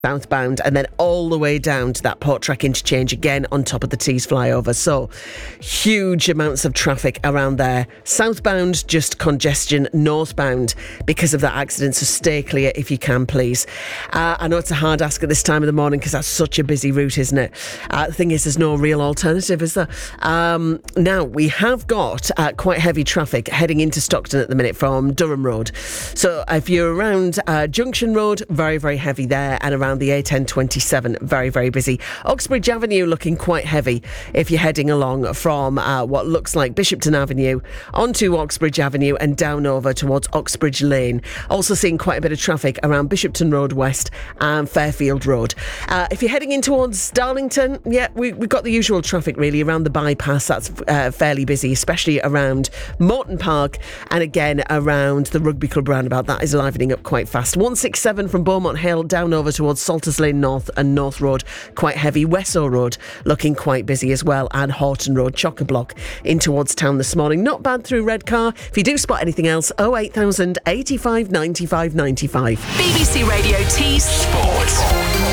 southbound, and then all the way down to that Porttrack interchange again on top of the Tees flyover. So huge amounts of traffic around there. Southbound, just congestion. Northbound, because of that accident, so stay clear if you can, please. I know it's a hard ask at this time of the morning because that's such a busy route, isn't it? The thing is, there's no real alternative, is there? Now, we have got quite heavy traffic heading into Stockton at the minute from Durham Road. So if you're around Junction Road, very, very heavy there, and around the A1027, very, very busy. Oxbridge Avenue looking quite heavy if you're heading along from what looks like Bishopton Avenue onto Oxbridge Avenue and down over towards Oxbridge Lane. Also seeing quite a bit of traffic around Bishopton Road West and Fairfield Road. If you're heading in towards Darlington, yeah, we've got the usual traffic really around the bypass. That's fairly busy, especially around Morton Park and again around the Rugby Club roundabout. That is livening up quite fast. 167 from Beaumont Hill down over towards Salters Lane North and North Road, quite heavy. Wesso Road looking quite busy as well, and Horton Road, chock-a-block in towards town this morning. Not bad through Redcar. If you do spot anything else, 08000 85 95 95. BBC Radio Tees Sports.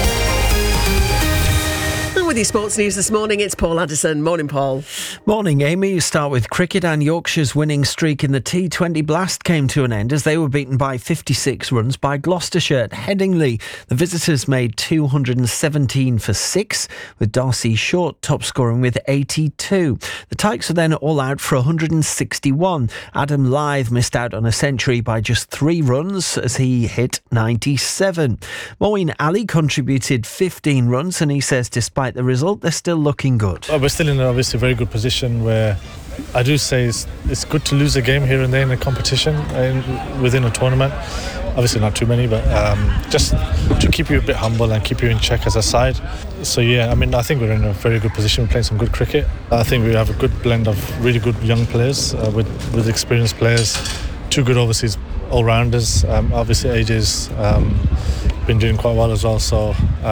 With your sports news this morning, it's Paul Addison. Morning, Paul. Morning, Amy. You start with cricket, and Yorkshire's winning streak in the T20 Blast came to an end as they were beaten by 56 runs by Gloucestershire at Headingley. The visitors made 217 for 6, with Darcy Short top scoring with 82. The Tykes were then all out for 161. Adam Lyth missed out on a century by just 3 runs as he hit 97. Moeen Ali contributed 15 runs, and he says despite the result, they're still looking good. We're still in obviously a very good position where I do say it's good to lose a game here and there in a competition within a tournament. Obviously not too many, but just to keep you a bit humble and keep you in check as a side. So yeah, I mean, I think we're in a very good position. We're playing some good cricket. I think we have a good blend of really good young players with experienced players, 2 good overseas all-rounders. Obviously AJ's been doing quite well as well, so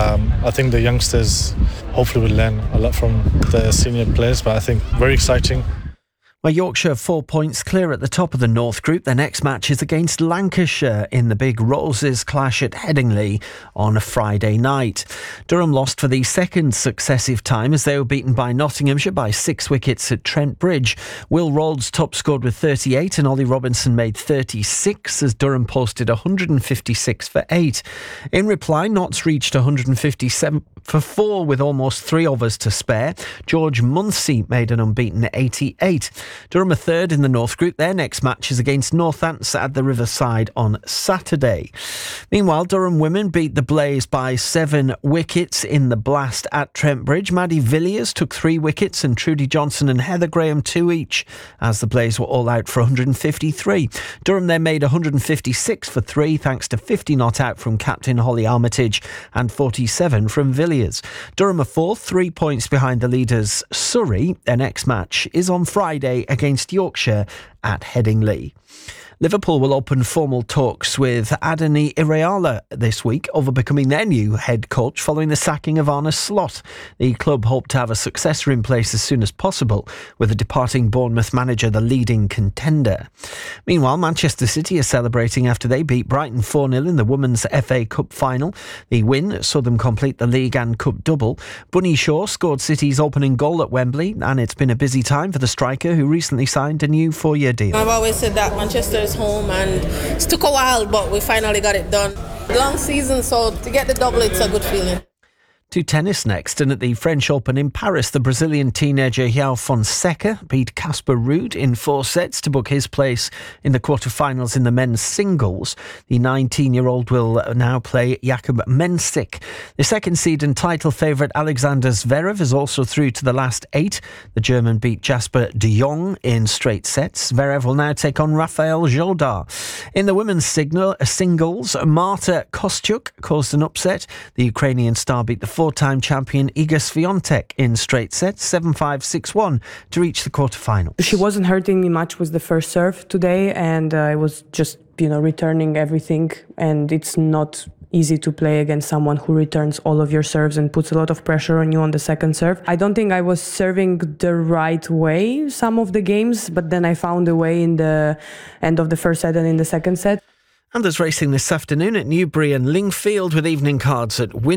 I think the youngsters hopefully will learn a lot from the senior players, but I think very exciting. Well, Yorkshire 4 points clear at the top of the North Group. Their next match is against Lancashire in the Big Roses clash at Headingley on a Friday night. Durham lost for the second successive time as they were beaten by Nottinghamshire by 6 wickets at Trent Bridge. Will Rhodes top scored with 38 and Ollie Robinson made 36 as Durham posted 156 for 8. In reply, Notts reached 157 for 4 with almost 3 overs to spare. George Munsey made an unbeaten 88. Durham are third in the North Group. Their next match is against Northants at the Riverside on Saturday. Meanwhile, Durham women beat the Blaze by 7 wickets in the Blast at Trent Bridge. Maddie Villiers took 3 wickets and Trudy Johnson and Heather Graham 2 each as the Blaze were all out for 153. Durham then made 156 for 3 thanks to 50 not out from captain Holly Armitage and 47 from Villiers. Durham are fourth, 3 points behind the leaders Surrey. Their next match is on Friday against Yorkshire at Headingley. Liverpool will open formal talks with Adani Iraola this week over becoming their new head coach following the sacking of Arne Slot. The club hope to have a successor in place as soon as possible, with the departing Bournemouth manager the leading contender. Meanwhile, Manchester City are celebrating after they beat Brighton 4-0 in the Women's FA Cup final. The win saw them complete the league and cup double. Bunny Shaw scored City's opening goal at Wembley, and it's been a busy time for the striker who recently signed a new 4-year deal. I've always said that Manchester is home, and it took a while, but we finally got it done. Long season, so to get the double, it's a good feeling. To tennis next, and at the French Open in Paris, the Brazilian teenager João Fonseca beat Casper Ruud in 4 sets to book his place in the quarterfinals in the men's singles. The 19-year-old will now play Jakub Mensik. The second seed and title favourite Alexander Zverev is also through to the last 8. The German beat Jasper de Jong in straight sets. Zverev will now take on Rafael Jodar. In the women's singles, Marta Kostyuk caused an upset. The Ukrainian star beat the 4-time champion Iga Swiatek in straight sets, 7-5, 6-1 to reach the quarterfinals. She wasn't hurting me much with the first serve today, and I was just, returning everything, and it's not easy to play against someone who returns all of your serves and puts a lot of pressure on you on the second serve. I don't think I was serving the right way some of the games, but then I found a way in the end of the first set and in the second set. And there's racing this afternoon at Newbury and Lingfield with evening cards at Windsor.